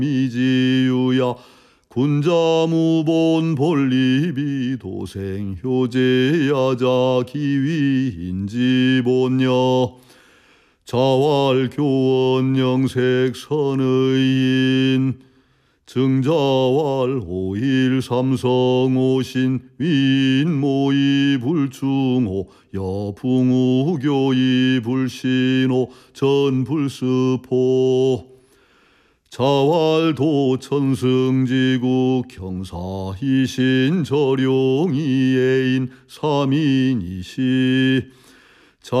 미지유야 군자무본 본리비 도생 효제야자 기위인지본여 자왈교원 영색 선의인 증자왈 오일 삼성오신 위인모이 불중호 여풍우교이 불신호 전불스포 자왈도 천승지국 경사이신 저룡이예인 삼인이시